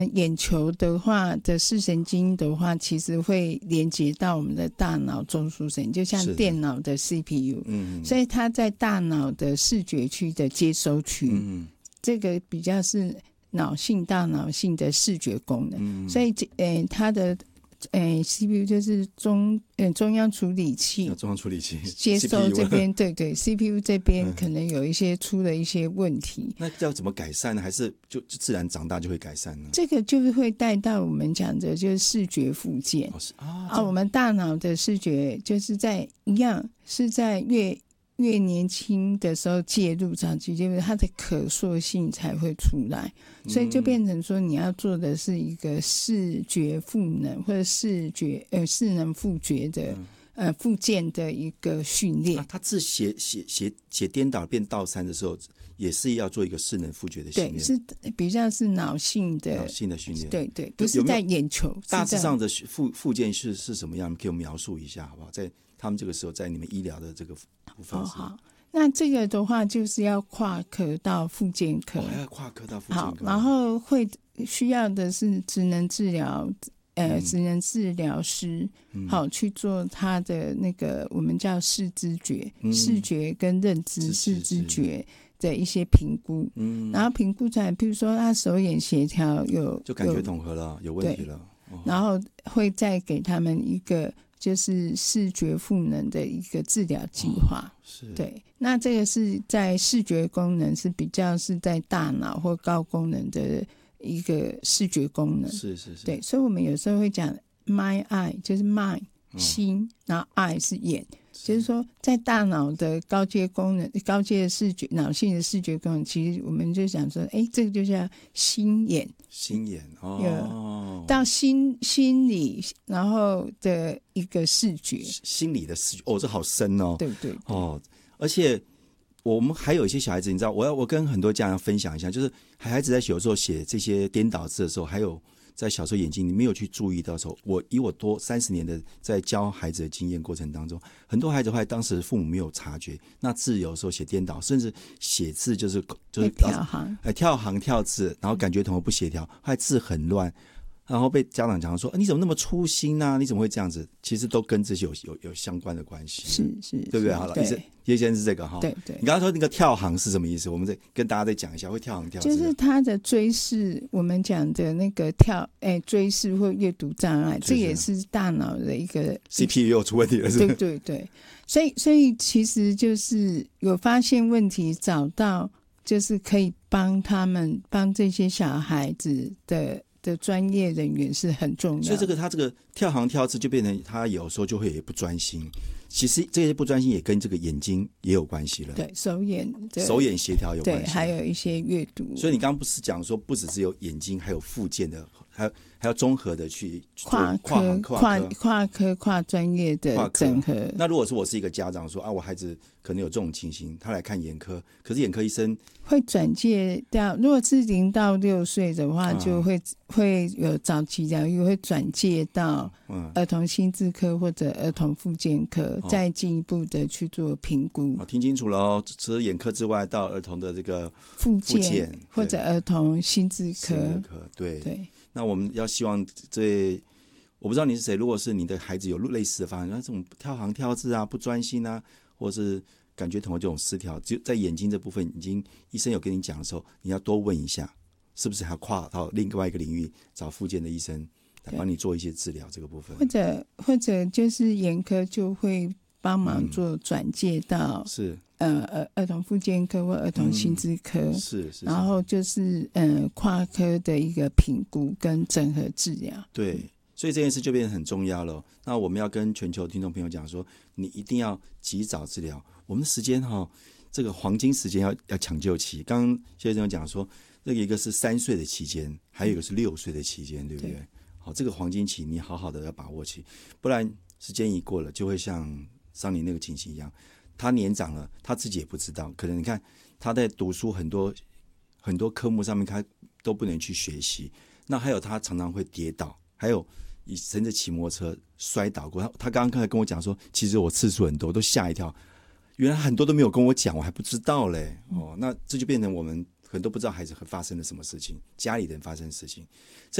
眼球的话的视神经的话，其实会连接到我们的大脑中枢神经，就像电脑的 CPU，所以它在大脑的视觉区的接收区，这个比较是大脑性的视觉功能，所以它的CPU 就是中央处理器接收这边对 CPU 这边可能有一些出了一些问题， 那要怎么改善呢？还是就自然长大就会改善呢？ 这个就会带到我们讲的就是视觉复健我们大脑的视觉就是一样是在越年轻的时候介入早期介入，它的可塑性才会出来，所以就变成说你要做的是一个视觉赋能或者视能复觉的复健的一个训练。 他字写颠倒变倒三的时候，也是要做一个视能复觉的训练。 对，是比较是脑性的训练。对对，不是在眼球。 大致上的复健是什么样？给我们描述一下好不好？在他们这个时候，在你们医疗的这个部分好，那这个的话就是要跨科到复健科， 还要跨科到复健科。 好，然后会需要的是职能治疗师，好去做他的那个我们叫视知觉，视觉跟认知视知觉的一些评估，然后评估出来，比如说他手眼协调就感觉统合了，有问题了， 然后会再给他们一个就是视觉赋能的一个治疗计划，对，那这个是在视觉功能是比较是在大脑或高功能的一个视觉功能， 是， 对，所以我们有时候会讲 my eye 就是 mind 心，然后 eye 是眼，就是说在大脑的高阶功能、高阶的视觉、脑性的视觉功能，其实我们就想说，这个就叫心眼到心理，然后的一个视觉， 心理的视觉，这好深哦， 对而且我们还有一些小孩子，你知道，我跟很多家长分享一下，就是孩子在有时候写这些颠倒字的时候，还有在小时候眼睛你没有去注意到的时候，以我多30年的在教孩子的经验过程当中，很多孩子后来当时父母没有察觉，那字有时候写颠倒，甚至写字就是跳行跳字，然后感觉统合不协调，后来字很乱，然后被家长讲说你怎么那么粗心啊，你怎么会这样子，其实都跟这些有相关的关系， 是对不对？好了，叶先生是这个对， 你刚刚说那个跳行是什么意思？我们再跟大家再讲一下，会跳行跳字就是他的追视，我们讲的那个追视或阅读障碍，这也是大脑的一个 CPU 又出问题了，是不是？ 对，所以其实就是有发现问题，找到就是可以帮这些小孩子的专业人员是很重要的。 所以他这个跳行跳字就变成他有时候就会也不专心，其实这些不专心也跟这个眼睛也有关系了， 对，手眼协调有关系， 对，还有一些阅读。 所以你刚刚不是讲说不只有眼睛，还有复健的，还要综合的去跨科跨专业的整合。 那如果是我是一个家长说我孩子可能有这种情形，他来看眼科，可是眼科医生会转介到，如果是0到6岁的话，就会有早期疗愈，会转介到儿童心智科或者儿童复健科，再进一步的去做评估。 听清楚了哦，除了眼科之外，到儿童的这个复健或者儿童心智科， 对。那我们要希望我不知道你是谁，如果是你的孩子有类似的发展，那这种跳行跳字啊、不专心啊，或是感觉统合这种失调，只有在眼睛这部分，已经医生有跟你讲的时候，你要多问一下，是不是还要跨到另外一个领域找复健的医生来帮你做一些治疗这个部分， 或者就是眼科就会帮忙做转介到儿童复健科或儿童心智科， 是， 然后就是跨科的一个评估跟整合治疗， 对，所以这件事就变得很重要了。那我们要跟全球听众朋友讲说，你一定要及早治疗。我们的时间这个黄金时间要抢救期。刚刚谢先生讲说，那个一个是3岁的期间，还有一个是6岁的期间，对不对？好，这个黄金期你好好的要把握起，不然时间一过了，就会像上年那个情形一样，他年长了，他自己也不知道，可能你看他在读书很多科目上面他都不能去学习，那还有他常常会跌倒，还有甚至骑摩托车摔倒过。他刚刚跟我讲说，其实我次数很多，都吓一跳，原来很多都没有跟我讲，我还不知道嘞。那这就变成我们可能都不知道孩子发生了什么事情，家里人发生的事情。